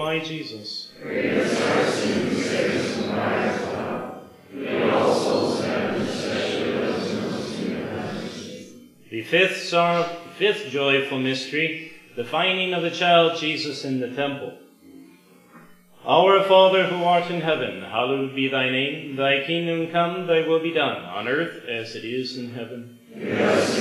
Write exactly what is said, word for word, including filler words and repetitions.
my Jesus. Forgive us our sins, save us from the fire of hell. Lead all souls to heaven, especially those in most need of mercy. The fifth, sor- fifth joyful mystery, the finding of the child Jesus in the temple. Our Father who art in heaven, hallowed be thy name. Thy kingdom come, thy will be done, on earth as it is in heaven. Give us